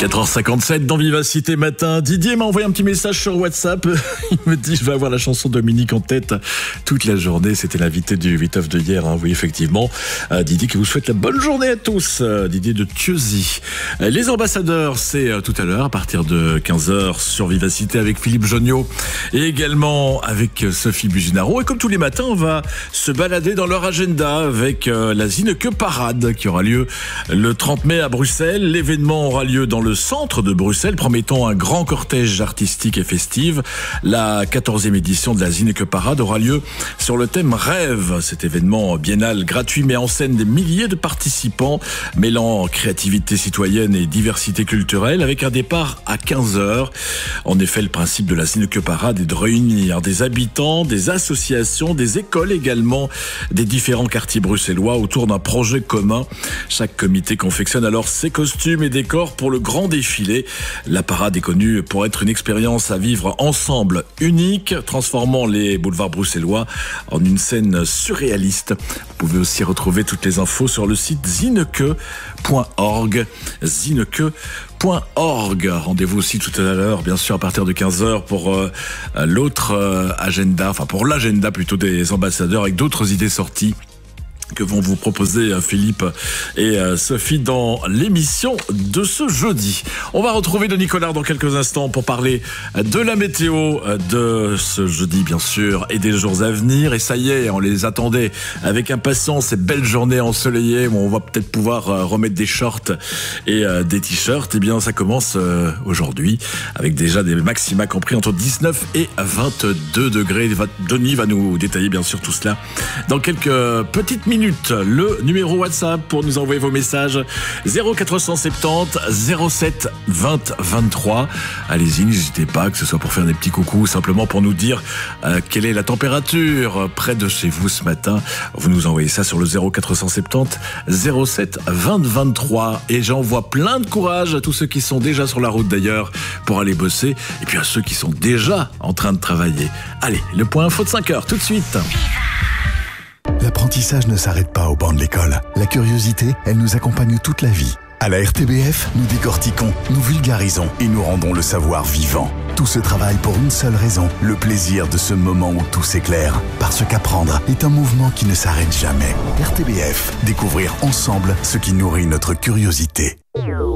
4h57 dans Vivacité Matin. Didier m'a envoyé un petit message sur WhatsApp. Il me dit je vais avoir la chanson Dominique en tête toute la journée. C'était l'invité du 8-9 de hier. Oui, effectivement. Didier qui vous souhaite la bonne journée à tous. Didier de Thieuzy. Les ambassadeurs, c'est tout à l'heure à partir de 15h sur Vivacité avec Philippe Jonniot et également avec Sophie Buginaro. Et comme tous les matins, on va se balader dans leur agenda avec la Zineke Parade qui aura lieu le 30 mai à Bruxelles. L'événement aura lieu dans le centre de Bruxelles, promettant un grand cortège artistique et festif. La 14e édition de la Zineke Parade aura lieu sur le thème Rêve. Cet événement biennal gratuit met en scène des milliers de participants, mêlant créativité citoyenne et diversité culturelle, avec un départ à 15h. En effet, le principe de la Zineke Parade est de réunir des habitants, des associations, des écoles également, des différents quartiers bruxellois autour d'un projet commun. Chaque comité confectionne alors ses costumes et décors pour le grand défilé. La parade est connue pour être une expérience à vivre ensemble unique, transformant les boulevards bruxellois en une scène surréaliste. Vous pouvez aussi retrouver toutes les infos sur le site zineke.org. Zineke.org. Rendez-vous aussi tout à l'heure, bien sûr, à partir de 15h pour l'autre agenda, enfin pour l'agenda plutôt des ambassadeurs avec d'autres idées sorties que vont vous proposer Philippe et Sophie dans l'émission de ce jeudi. On va retrouver Denis Collard dans quelques instants pour parler de la météo de ce jeudi, bien sûr, et des jours à venir. Et ça y est, on les attendait avec impatience, ces belles journées ensoleillées où on va peut-être pouvoir remettre des shorts et des t-shirts. Eh bien, ça commence aujourd'hui avec déjà des maxima compris entre 19 et 22 degrés. Denis va nous détailler, bien sûr, tout cela dans quelques petites minutes. Le numéro WhatsApp pour nous envoyer vos messages 0470 07 20 23. Allez-y, n'hésitez pas, que ce soit pour faire des petits coucous, simplement pour nous dire quelle est la température près de chez vous ce matin. Vous nous envoyez ça sur le 0470 07 20 23. Et j'envoie plein de courage à tous ceux qui sont déjà sur la route d'ailleurs pour aller bosser, et puis à ceux qui sont déjà en train de travailler. Allez, le point info de 5h tout de suite. L'apprentissage ne s'arrête pas au banc de l'école. La curiosité, elle nous accompagne toute la vie. À la RTBF, nous décortiquons, nous vulgarisons et nous rendons le savoir vivant. Tout ce travail pour une seule raison, le plaisir de ce moment où tout s'éclaire. Parce qu'apprendre est un mouvement qui ne s'arrête jamais. RTBF, découvrir ensemble ce qui nourrit notre curiosité.